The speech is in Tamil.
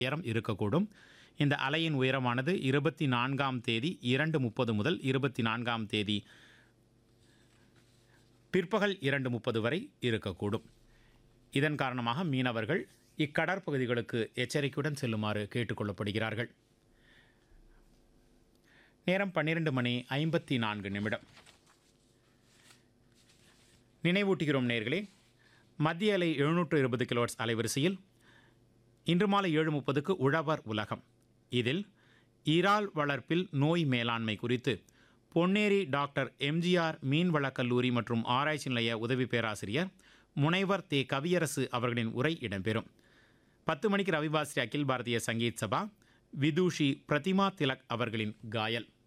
உயரம் இருக்கக்கூடும். இந்த அலையின் உயரமானது 24ஆம் தேதி 2:30 முதல் 24ஆம் தேதி பிற்பகல் 2:30 வரை இருக்கக்கூடும். இதன் காரணமாக மீனவர்கள் இக்கடற்பகுதிகளுக்கு எச்சரிக்கையுடன் செல்லுமாறு கேட்டுக்கொள்ளப்படுகிறார்கள். நேரம் 12:54. நினைவூட்டுகிறோம் நேயர்களே, மத்திய அலை 720 கிலோஹெர்ட்ஸ் அலைவரிசையில் இன்று மாலை 7:30க்கு உழவர் உலகம். இதில் இறால் வளர்ப்பில் நோய் மேலாண்மை குறித்து பொன்னேரி டாக்டர் எம்ஜிஆர் மீன்வளக் கல்லூரி மற்றும் ஆராய்ச்சி நிலைய உதவி பேராசிரியர் முனைவர் தே. கவியரசு அவர்களின் உரை இடம்பெறும். 10 மணிக்கு ரவிவாஸ்ரீ அகில் பாரதிய சங்கீத் சபா, விதுஷி பிரதிமா திலக் அவர்களின் காயல்.